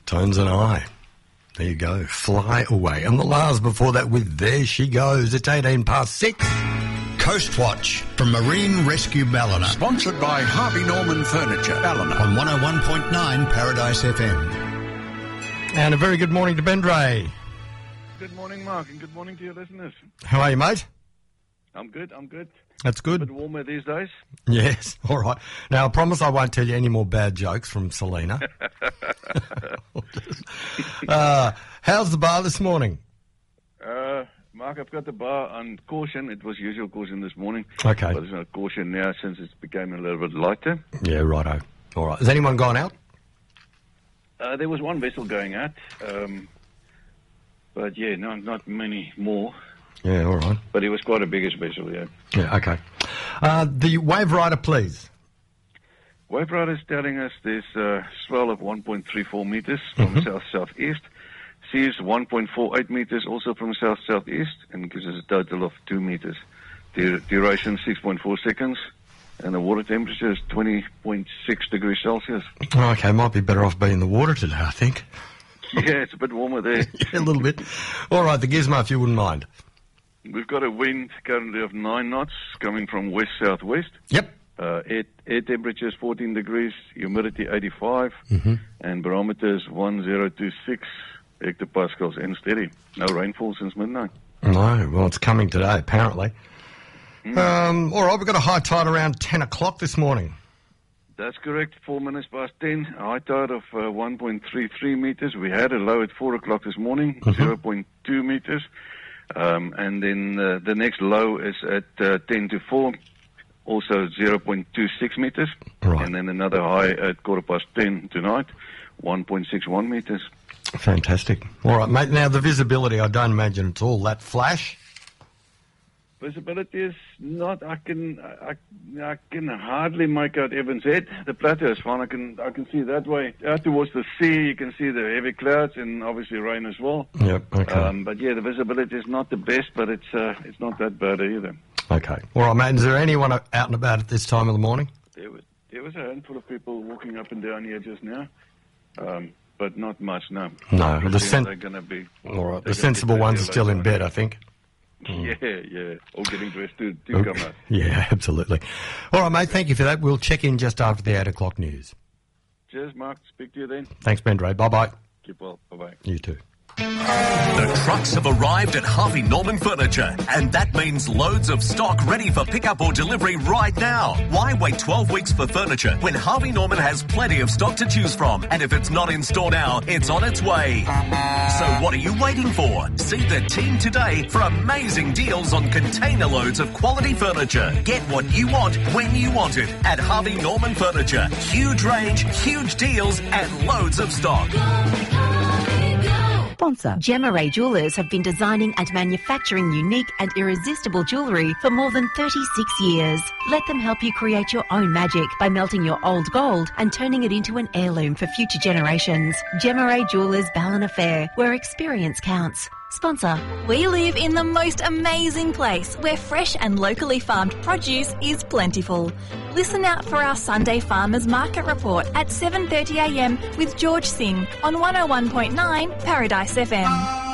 Tones and I. There you go. Fly Away. And the last before that with There She Goes. It's 6:18. Coastwatch from Marine Rescue Ballina. Sponsored by Harvey Norman Furniture, Ballina. On 101.9 Paradise FM. And a very good morning to Ben Dray. Good morning, Mark, and good morning to your listeners. How are you, mate? I'm good. That's A good. bit warmer these days. Yes, all right. Now, I promise I won't tell you any more bad jokes from Selena. How's the bar this morning? Mark, I've got the bar on caution. It was usual caution this morning. Okay. But it's not caution now since it's became a little bit lighter. Yeah, righto. All right. Has anyone gone out? There was one vessel going out. But yeah, no, not many more. Yeah, all right. But it was quite a biggish vessel, yeah. Yeah, okay. The Wave Rider, please. Wave Rider is telling us there's a swell of 1.34 meters from south-southeast. Sea is 1.48 meters also from south-southeast and gives us a total of 2 meters. The duration 6.4 seconds and the water temperature is 20.6 degrees Celsius. Okay, might be better off being in the water today, I think. Yeah, it's a bit warmer there. Yeah, a little bit. All right, the gizmo, if you wouldn't mind. We've got a wind currently of 9 knots coming from west-southwest. Yep. Air temperature is 14 degrees, humidity 85, and barometer is 1026 hectopascals and steady. No rainfall since midnight. No, well, it's coming today, apparently. All right, we've got a high tide around 10 o'clock this morning. That's correct, 4 minutes past 10, a high tide of 1.33 meters. We had a low at 4 o'clock this morning, 0.2 meters. And then the next low is at 10 to 4, also 0.26 meters. Right. And then another high at 10:15 tonight, 1.61 meters. Fantastic. All right, mate. Now, the visibility, I don't imagine it's all that flash. Visibility is not. I can hardly make out Evans Head. The plateau is fine. I can see that way. Out towards the sea, you can see the heavy clouds and obviously rain as well. Yep. Okay. But yeah, the visibility is not the best, but it's not that bad either. Okay. All right, mate. Is there anyone out and about at this time of the morning? There was a handful of people walking up and down here just now, but not much. No. No. They're going to be. All right. The sensible ones are still in bed, I think. Yeah, all getting dressed to come out. Yeah, absolutely. All right, mate, thank you for that. We'll check in just after the 8 o'clock news. Cheers, Mark. Speak to you then. Thanks, Ben Dray. Bye-bye. Keep well. Bye-bye. You too. The trucks have arrived at Harvey Norman Furniture, and that means loads of stock ready for pickup or delivery right now. Why wait 12 weeks for furniture when Harvey Norman has plenty of stock to choose from? And if it's not in store now, it's on its way. So what are you waiting for? See the team today for amazing deals on container loads of quality furniture. Get what you want when you want it at Harvey Norman Furniture. Huge range, huge deals, and loads of stock. Sponsor. Gemma Ray Jewellers have been designing and manufacturing unique and irresistible jewellery for more than 36 years. Let them help you create your own magic by melting your old gold and turning it into an heirloom for future generations. Gemma Ray Jewellers Ballina Fair, where experience counts. Sponsor. We live in the most amazing place where fresh and locally farmed produce is plentiful. Listen out for our Sunday Farmers Market Report at 7:30 a.m. with George Singh on 101.9 Paradise FM.